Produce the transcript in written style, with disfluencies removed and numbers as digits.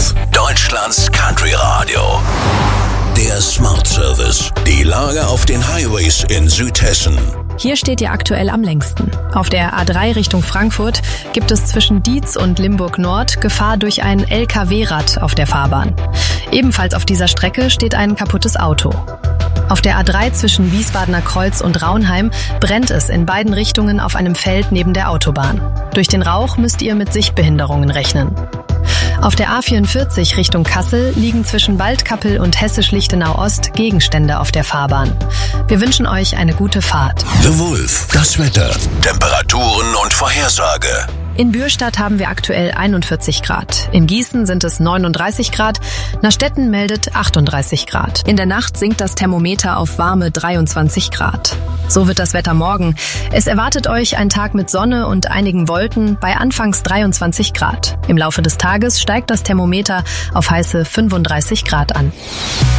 Wolf, Deutschlands Country Radio. Der Smart Service. Die Lage auf den Highways in Südhessen. Hier steht ihr aktuell am längsten. Auf der A3 Richtung Frankfurt gibt es zwischen Dietz und Limburg Nord Gefahr durch ein LKW-Rad auf der Fahrbahn. Ebenfalls auf dieser Strecke steht ein kaputtes Auto. Auf der A3 zwischen Wiesbadener Kreuz und Raunheim brennt es in beiden Richtungen auf einem Feld neben der Autobahn. Durch den Rauch müsst ihr mit Sichtbehinderungen rechnen. Auf der A44 Richtung Kassel liegen zwischen Waldkappel und Hessisch-Lichtenau Ost Gegenstände auf der Fahrbahn. Wir wünschen euch eine gute Fahrt. The Wolf, das Wetter, Temperaturen und Vorhersage. In Bürstadt haben wir aktuell 41 Grad. In Gießen sind es 39 Grad. Nastetten meldet 38 Grad. In der Nacht sinkt das Thermometer auf warme 23 Grad. So wird das Wetter morgen. Es erwartet euch ein Tag mit Sonne und einigen Wolken bei anfangs 23 Grad. Im Laufe des Tages steigt das Thermometer auf heiße 35 Grad an.